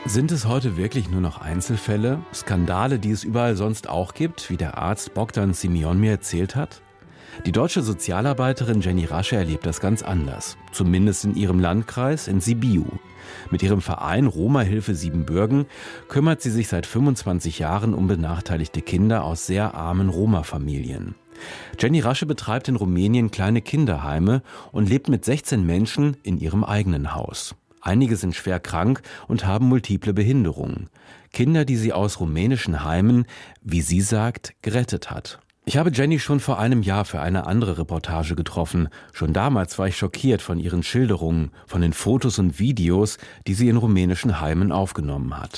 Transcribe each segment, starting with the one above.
Sind es heute wirklich nur noch Einzelfälle, Skandale, die es überall sonst auch gibt, wie der Arzt Bogdan Simeon mir erzählt hat? Die deutsche Sozialarbeiterin Jenny Rasche erlebt das ganz anders, zumindest in ihrem Landkreis in Sibiu. Mit ihrem Verein Roma-Hilfe Siebenbürgen kümmert sie sich seit 25 Jahren um benachteiligte Kinder aus sehr armen Roma-Familien. Jenny Rasche betreibt in Rumänien kleine Kinderheime und lebt mit 16 Menschen in ihrem eigenen Haus. Einige sind schwer krank und haben multiple Behinderungen. Kinder, die sie aus rumänischen Heimen, wie sie sagt, gerettet hat. Ich habe Jenny schon vor einem Jahr für eine andere Reportage getroffen. Schon damals war ich schockiert von ihren Schilderungen, von den Fotos und Videos, die sie in rumänischen Heimen aufgenommen hat.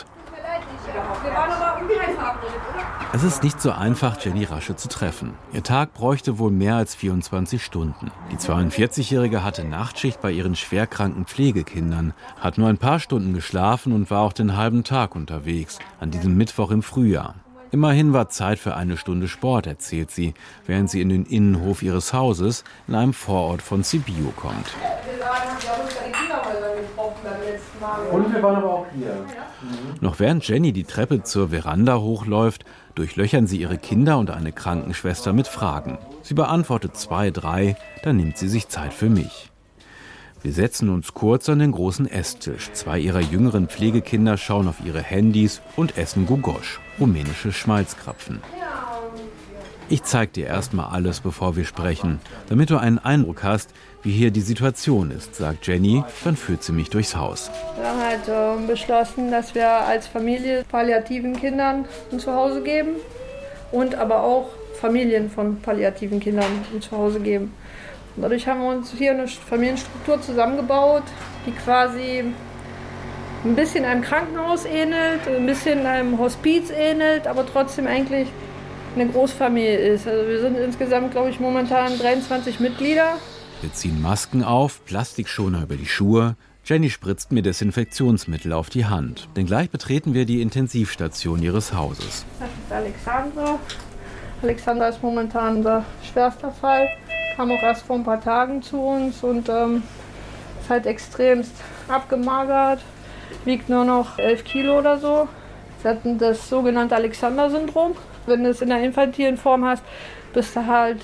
Es ist nicht so einfach, Jenny Rasche zu treffen. Ihr Tag bräuchte wohl mehr als 24 Stunden. Die 42-Jährige hatte Nachtschicht bei ihren schwerkranken Pflegekindern, hat nur ein paar Stunden geschlafen und war auch den halben Tag unterwegs, an diesem Mittwoch im Frühjahr. Immerhin war Zeit für eine Stunde Sport, erzählt sie, während sie in den Innenhof ihres Hauses in einem Vorort von Sibiu kommt. Und wir waren aber auch hier. Noch während Jenny die Treppe zur Veranda hochläuft, durchlöchern sie ihre Kinder und eine Krankenschwester mit Fragen. Sie beantwortet 2, 3, dann nimmt sie sich Zeit für mich. Wir setzen uns kurz an den großen Esstisch. 2 ihrer jüngeren Pflegekinder schauen auf ihre Handys und essen Gogosch, rumänische Schmalzkrapfen. Ich zeig dir erstmal alles, bevor wir sprechen, damit du einen Eindruck hast, wie hier die Situation ist, sagt Jenny, dann führt sie mich durchs Haus. Wir haben halt beschlossen, dass wir als Familie palliativen Kindern ein Zuhause geben und aber auch Familien von palliativen Kindern ein Zuhause geben. Und dadurch haben wir uns hier eine Familienstruktur zusammengebaut, die quasi ein bisschen einem Krankenhaus ähnelt, ein bisschen einem Hospiz ähnelt, aber trotzdem eigentlich eine Großfamilie ist. Also wir sind insgesamt, glaube ich, momentan 23 Mitglieder. Wir ziehen Masken auf, Plastikschoner über die Schuhe. Jenny spritzt mir Desinfektionsmittel auf die Hand. Denn gleich betreten wir die Intensivstation ihres Hauses. Das ist Alexandra. Alexandra ist momentan unser schwerster Fall. Kam auch erst vor ein paar Tagen zu uns und ist halt extremst abgemagert. Wiegt nur noch 11 Kilo oder so. Sie hatten das sogenannte Alexander-Syndrom. Wenn du es in der infantilen Form hast, bist du halt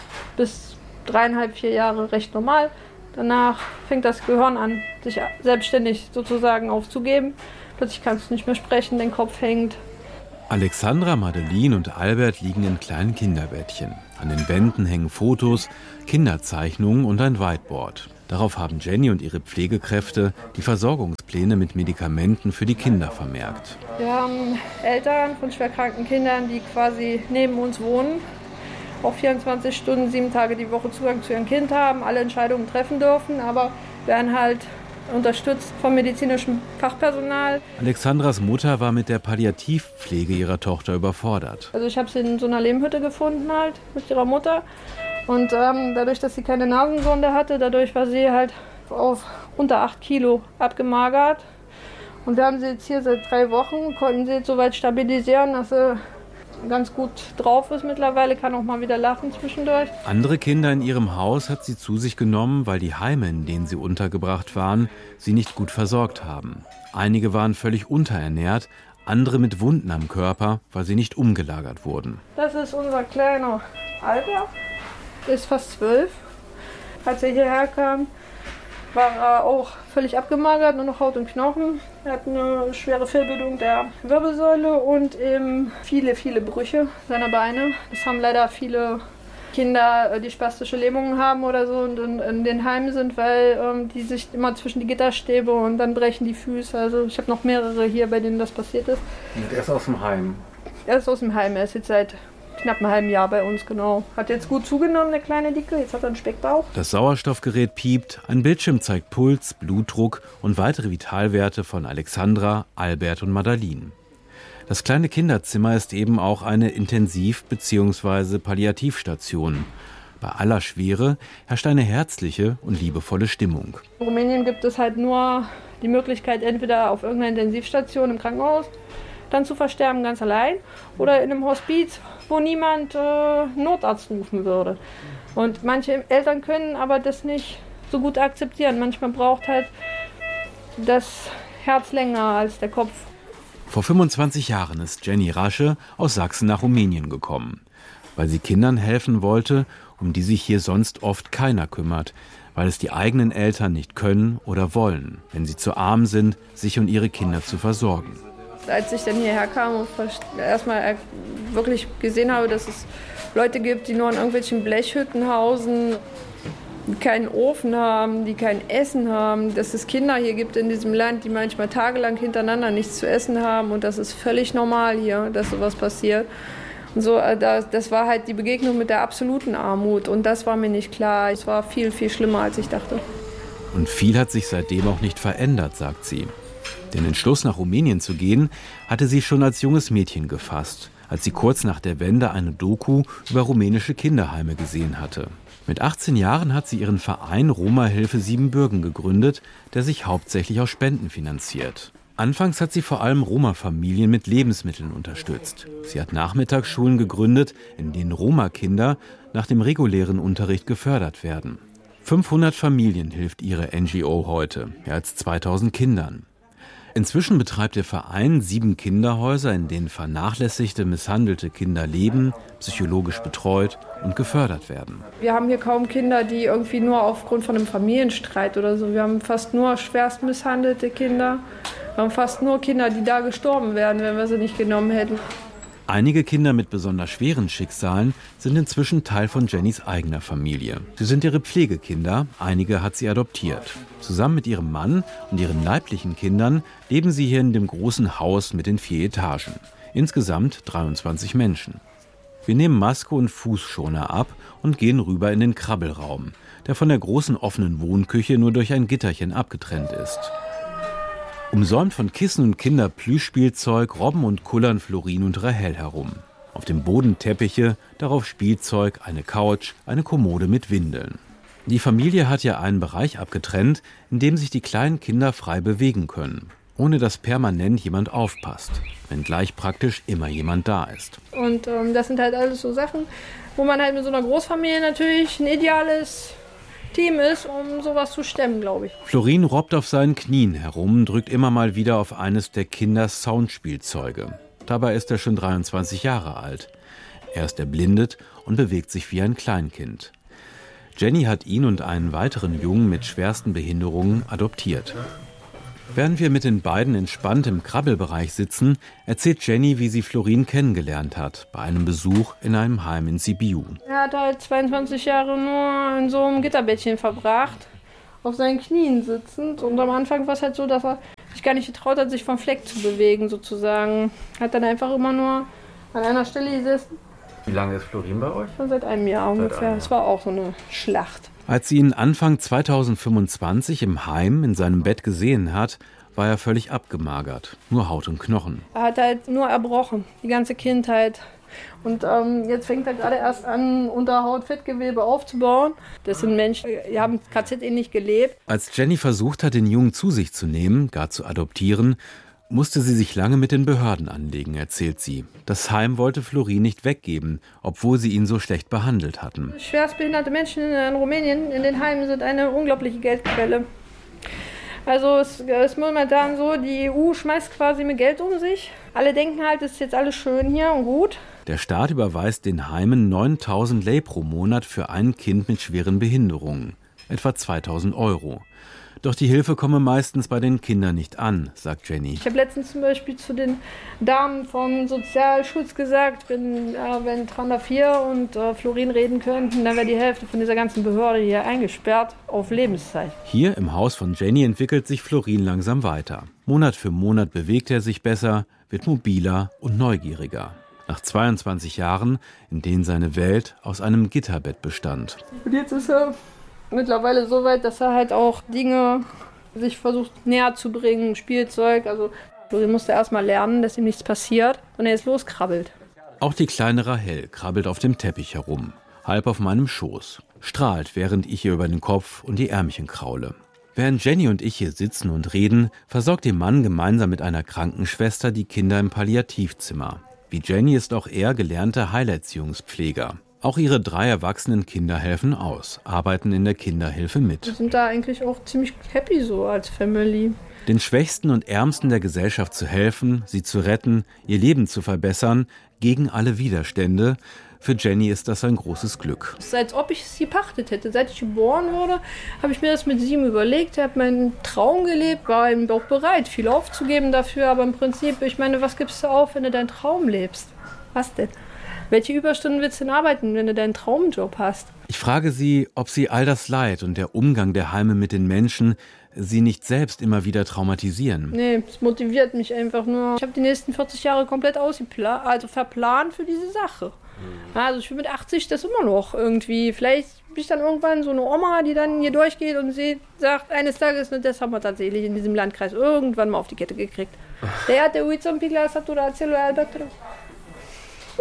bis 3,5, 4 Jahre recht normal. Danach fängt das Gehirn an, sich selbstständig sozusagen aufzugeben. Plötzlich kannst du nicht mehr sprechen, dein Kopf hängt. Alexandra, Madeline und Albert liegen in kleinen Kinderbettchen. An den Wänden hängen Fotos, Kinderzeichnungen und ein Whiteboard. Darauf haben Jenny und ihre Pflegekräfte die Versorgungspläne mit Medikamenten für die Kinder vermerkt. Wir haben Eltern von schwerkranken Kindern, die quasi neben uns wohnen, auch 24 Stunden, 7 Tage die Woche Zugang zu ihrem Kind haben, alle Entscheidungen treffen dürfen, aber werden halt unterstützt vom medizinischen Fachpersonal. Alexandras Mutter war mit der Palliativpflege ihrer Tochter überfordert. Also ich habe sie in so einer Lehmhütte gefunden halt mit ihrer Mutter. Und dadurch, dass sie keine Nasensonde hatte, dadurch war sie halt auf unter 8 Kilo abgemagert. Und wir haben sie jetzt hier seit 3 Wochen, konnten sie jetzt soweit stabilisieren, dass sie ganz gut drauf ist mittlerweile, kann auch mal wieder lachen zwischendurch. Andere Kinder in ihrem Haus hat sie zu sich genommen, weil die Heime, in denen sie untergebracht waren, sie nicht gut versorgt haben. Einige waren völlig unterernährt, andere mit Wunden am Körper, weil sie nicht umgelagert wurden. Das ist unser kleiner Albert. Er ist fast 12. Als er hierher kam, war er auch völlig abgemagert, nur noch Haut und Knochen. Er hat eine schwere Fehlbildung der Wirbelsäule und eben viele, viele Brüche seiner Beine. Das haben leider viele Kinder, die spastische Lähmungen haben oder so und in den Heimen sind, weil die sich immer zwischen die Gitterstäbe und dann brechen die Füße. Also ich habe noch mehrere hier, bei denen das passiert ist. Und er ist aus dem Heim? Er ist aus dem Heim, er ist jetzt seit knapp einem halben Jahr bei uns, genau. Hat jetzt gut zugenommen, der kleine Dicke. Jetzt hat er einen Speckbauch. Das Sauerstoffgerät piept, ein Bildschirm zeigt Puls, Blutdruck und weitere Vitalwerte von Alexandra, Albert und Madeline. Das kleine Kinderzimmer ist eben auch eine Intensiv- bzw. Palliativstation. Bei aller Schwere herrscht eine herzliche und liebevolle Stimmung. In Rumänien gibt es halt nur die Möglichkeit, entweder auf irgendeiner Intensivstation im Krankenhaus dann zu versterben, ganz allein, oder in einem Hospiz, wo niemand Notarzt rufen würde. Und manche Eltern können aber das nicht so gut akzeptieren. Manchmal braucht halt das Herz länger als der Kopf. Vor 25 Jahren ist Jenny Rasche aus Sachsen nach Rumänien gekommen, weil sie Kindern helfen wollte, um die sich hier sonst oft keiner kümmert, weil es die eigenen Eltern nicht können oder wollen, wenn sie zu arm sind, sich und ihre Kinder zu versorgen. Als ich dann hierher kam und erstmal wirklich gesehen habe, dass es Leute gibt, die nur in irgendwelchen Blechhütten hausen, die keinen Ofen haben, die kein Essen haben, dass es Kinder hier gibt in diesem Land, die manchmal tagelang hintereinander nichts zu essen haben und das ist völlig normal hier, dass sowas passiert. Und so, das war halt die Begegnung mit der absoluten Armut und das war mir nicht klar. Es war viel, viel schlimmer, als ich dachte. Und viel hat sich seitdem auch nicht verändert, sagt sie. Den Entschluss, nach Rumänien zu gehen, hatte sie schon als junges Mädchen gefasst, als sie kurz nach der Wende eine Doku über rumänische Kinderheime gesehen hatte. Mit 18 Jahren hat sie ihren Verein Roma-Hilfe Siebenbürgen gegründet, der sich hauptsächlich aus Spenden finanziert. Anfangs hat sie vor allem Roma-Familien mit Lebensmitteln unterstützt. Sie hat Nachmittagsschulen gegründet, in denen Roma-Kinder nach dem regulären Unterricht gefördert werden. 500 Familien hilft ihre NGO heute, mehr als 2000 Kindern. Inzwischen betreibt der Verein 7 Kinderhäuser, in denen vernachlässigte, misshandelte Kinder leben, psychologisch betreut und gefördert werden. Wir haben hier kaum Kinder, die irgendwie nur aufgrund von einem Familienstreit oder so. Wir haben fast nur schwerst misshandelte Kinder. Wir haben fast nur Kinder, die da gestorben wären, wenn wir sie nicht genommen hätten. Einige Kinder mit besonders schweren Schicksalen sind inzwischen Teil von Jennys eigener Familie. Sie sind ihre Pflegekinder, einige hat sie adoptiert. Zusammen mit ihrem Mann und ihren leiblichen Kindern leben sie hier in dem großen Haus mit den 4 Etagen. Insgesamt 23 Menschen. Wir nehmen Maske und Fußschoner ab und gehen rüber in den Krabbelraum, der von der großen offenen Wohnküche nur durch ein Gitterchen abgetrennt ist. Umsäumt von Kissen und Kinderplüschspielzeug robben und kullern Florin und Rahel herum. Auf dem Boden Teppiche, darauf Spielzeug, eine Couch, eine Kommode mit Windeln. Die Familie hat ja einen Bereich abgetrennt, in dem sich die kleinen Kinder frei bewegen können, ohne dass permanent jemand aufpasst, wenngleich praktisch immer jemand da ist. Und das sind halt alles so Sachen, wo man halt mit so einer Großfamilie natürlich ein ideales Team ist, um sowas zu stemmen, glaube ich. Florin robbt auf seinen Knien herum, drückt immer mal wieder auf eines der Kinders Soundspielzeuge. Dabei ist er schon 23 Jahre alt. Er ist erblindet und bewegt sich wie ein Kleinkind. Jenny hat ihn und einen weiteren Jungen mit schwersten Behinderungen adoptiert. Während wir mit den beiden entspannt im Krabbelbereich sitzen, erzählt Jenny, wie sie Florin kennengelernt hat, bei einem Besuch in einem Heim in Sibiu. Er hat halt 22 Jahre nur in so einem Gitterbettchen verbracht, auf seinen Knien sitzend. Und am Anfang war es halt so, dass er sich gar nicht getraut hat, sich vom Fleck zu bewegen, sozusagen. Hat dann einfach immer nur an einer Stelle gesessen. Wie lange ist Florin bei euch? Schon seit einem Jahr ungefähr. Es war auch so eine Schlacht. Als sie ihn Anfang 2025 im Heim in seinem Bett gesehen hat, war er völlig abgemagert, nur Haut und Knochen. Er hat halt nur erbrochen, die ganze Kindheit. Und jetzt fängt er gerade erst an, Unterhaut-Fettgewebe aufzubauen. Das sind Menschen, die haben KZ-ähnlich gelebt. Als Jenny versucht hat, den Jungen zu sich zu nehmen, gar zu adoptieren, musste sie sich lange mit den Behörden anlegen, erzählt sie. Das Heim wollte Florin nicht weggeben, obwohl sie ihn so schlecht behandelt hatten. Schwerstbehinderte Menschen in Rumänien in den Heimen sind eine unglaubliche Geldquelle. Also es ist momentan so, die EU schmeißt quasi mit Geld um sich. Alle denken halt, es ist jetzt alles schön hier und gut. Der Staat überweist den Heimen 9.000 Lei pro Monat für ein Kind mit schweren Behinderungen, etwa 2.000 €. Doch die Hilfe komme meistens bei den Kindern nicht an, sagt Jenny. Ich habe letztens zum Beispiel zu den Damen vom Sozialschutz gesagt, wenn 304 und Florin reden könnten, dann wäre die Hälfte von dieser ganzen Behörde hier eingesperrt auf Lebenszeit. Hier im Haus von Jenny entwickelt sich Florin langsam weiter. Monat für Monat bewegt er sich besser, wird mobiler und neugieriger. Nach 22 Jahren, in denen seine Welt aus einem Gitterbett bestand. Und jetzt ist er mittlerweile so weit, dass er halt auch Dinge sich versucht näher zu bringen, Spielzeug. Also Florin musste erst mal lernen, dass ihm nichts passiert und er ist loskrabbelt. Auch die kleine Rahel krabbelt auf dem Teppich herum, halb auf meinem Schoß, strahlt, während ich ihr über den Kopf und die Ärmchen kraule. Während Jenny und ich hier sitzen und reden, versorgt ihr Mann gemeinsam mit einer Krankenschwester die Kinder im Palliativzimmer. Wie Jenny ist auch er gelernter Heilerziehungspfleger. Auch ihre 3 erwachsenen Kinder helfen aus, arbeiten in der Kinderhilfe mit. Wir sind da eigentlich auch ziemlich happy so als Family. Den Schwächsten und Ärmsten der Gesellschaft zu helfen, sie zu retten, ihr Leben zu verbessern, gegen alle Widerstände. Für Jenny ist das ein großes Glück. Es ist, als ob ich es gepachtet hätte. Seit ich geboren wurde, habe ich mir das mit 7 überlegt, habe meinen Traum gelebt, war eben auch bereit, viel aufzugeben dafür. Aber im Prinzip, ich meine, was gibst du auf, wenn du deinen Traum lebst? Was denn? Welche Überstunden willst du denn arbeiten, wenn du deinen Traumjob hast? Ich frage sie, ob sie all das Leid und der Umgang der Heime mit den Menschen sie nicht selbst immer wieder traumatisieren. Nee, es motiviert mich einfach nur. Ich habe die nächsten 40 Jahre komplett verplant für diese Sache. Also ich bin mit 80 das immer noch irgendwie. Vielleicht bin ich dann irgendwann so eine Oma, die dann hier durchgeht und sie sagt, eines Tages, das haben wir tatsächlich in diesem Landkreis irgendwann mal auf die Kette gekriegt. Der Huizon Pigla Satura Alberto.